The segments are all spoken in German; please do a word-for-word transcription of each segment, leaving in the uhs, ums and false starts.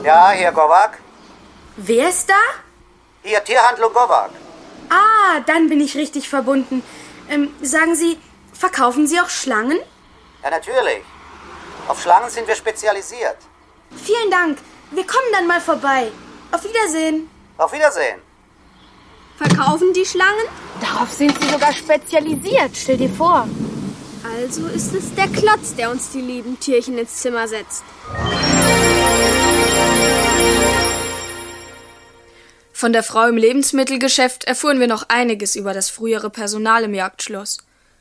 Ja, hier Gowak. Wer ist da? Hier, Tierhandlung Gowak. Ah, dann bin ich richtig verbunden. Ähm, sagen Sie, verkaufen Sie auch Schlangen? Ja, natürlich. Auf Schlangen sind wir spezialisiert. Vielen Dank. Wir kommen dann mal vorbei. Auf Wiedersehen. Auf Wiedersehen. Verkaufen die Schlangen? Darauf sind sie sogar spezialisiert, stell dir vor. Also ist es der Klotz, der uns die lieben Tierchen ins Zimmer setzt. Von der Frau im Lebensmittelgeschäft erfuhren wir noch einiges über das frühere Personal im Jagdschloss.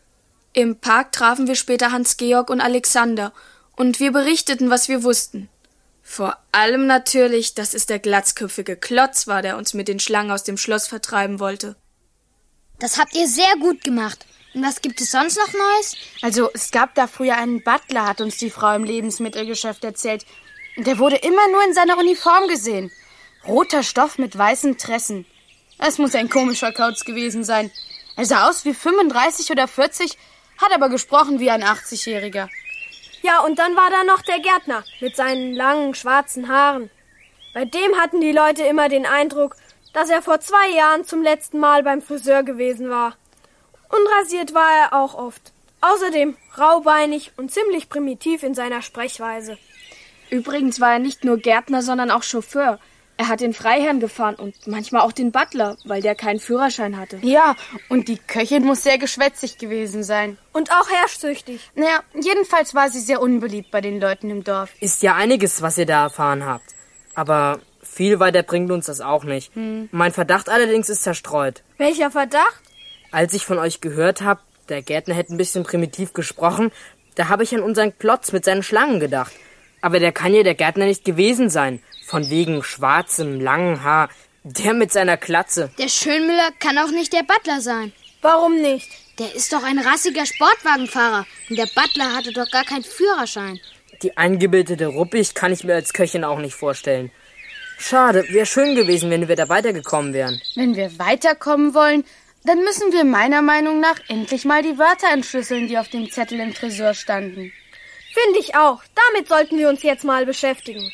Im Park trafen wir später Hans-Georg und Alexander und wir berichteten, was wir wussten. Vor allem natürlich, dass es der glatzköpfige Klotz war, der uns mit den Schlangen aus dem Schloss vertreiben wollte. Das habt ihr sehr gut gemacht. Und was gibt es sonst noch Neues? Also, es gab da früher einen Butler, hat uns die Frau im Lebensmittelgeschäft erzählt. Und der wurde immer nur in seiner Uniform gesehen. Roter Stoff mit weißen Tressen. Es muss ein komischer Kauz gewesen sein. Er sah aus wie fünfunddreißig oder vierzig, hat aber gesprochen wie ein achtzigjähriger. Ja, und dann war da noch der Gärtner mit seinen langen, schwarzen Haaren. Bei dem hatten die Leute immer den Eindruck, dass er vor zwei Jahren zum letzten Mal beim Friseur gewesen war. Unrasiert war er auch oft. Außerdem raubeinig und ziemlich primitiv in seiner Sprechweise. Übrigens war er nicht nur Gärtner, sondern auch Chauffeur. Er hat den Freiherrn gefahren und manchmal auch den Butler, weil der keinen Führerschein hatte. Ja, und die Köchin muss sehr geschwätzig gewesen sein. Und auch herrschsüchtig. Naja, jedenfalls war sie sehr unbeliebt bei den Leuten im Dorf. Ist ja einiges, was ihr da erfahren habt. Aber viel weiter bringt uns das auch nicht. Hm. Mein Verdacht allerdings ist zerstreut. Welcher Verdacht? Als ich von euch gehört habe, der Gärtner hätte ein bisschen primitiv gesprochen, da habe ich an unseren Klotz mit seinen Schlangen gedacht. Aber der kann ja der Gärtner nicht gewesen sein. Von wegen schwarzem, langen Haar. Der mit seiner Glatze. Der Schönmüller kann auch nicht der Butler sein. Warum nicht? Der ist doch ein rassiger Sportwagenfahrer. Und der Butler hatte doch gar keinen Führerschein. Die eingebildete Ruppig kann ich mir als Köchin auch nicht vorstellen. Schade, wäre schön gewesen, wenn wir da weitergekommen wären. Wenn wir weiterkommen wollen, dann müssen wir meiner Meinung nach endlich mal die Wörter entschlüsseln, die auf dem Zettel im Tresor standen. Finde ich auch. Damit sollten wir uns jetzt mal beschäftigen.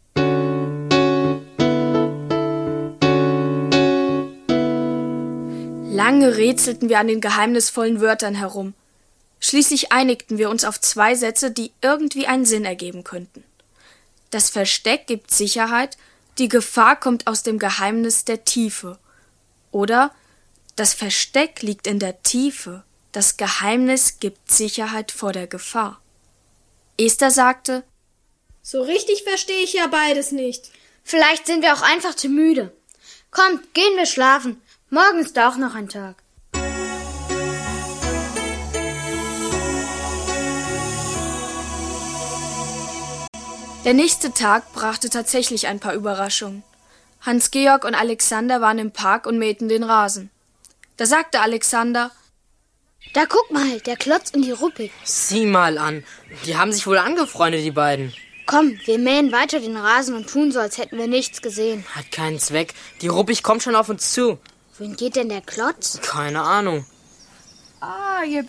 Lange rätselten wir an den geheimnisvollen Wörtern herum. Schließlich einigten wir uns auf zwei Sätze, die irgendwie einen Sinn ergeben könnten. Das Versteck gibt Sicherheit, die Gefahr kommt aus dem Geheimnis der Tiefe. Oder das Versteck liegt in der Tiefe, das Geheimnis gibt Sicherheit vor der Gefahr. Esther sagte, so richtig verstehe ich ja beides nicht. Vielleicht sind wir auch einfach zu müde. Kommt, gehen wir schlafen. Morgen ist auch noch ein Tag. Der nächste Tag brachte tatsächlich ein paar Überraschungen. Hans-Georg und Alexander waren im Park und mähten den Rasen. Da sagte Alexander, da guck mal, der Klotz und die Ruppig. Sieh mal an, die haben sich wohl angefreundet, die beiden. Komm, wir mähen weiter den Rasen und tun so, als hätten wir nichts gesehen. Hat keinen Zweck, die Ruppig kommt schon auf uns zu. Wohin geht denn der Klotz? Keine Ahnung. Ah, ihr